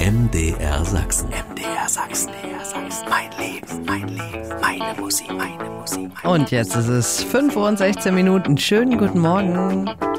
MDR Sachsen. MDR Sachsen. Mein Leben, meine Musik. Und jetzt ist es 5:16 Uhr. Schönen guten Morgen.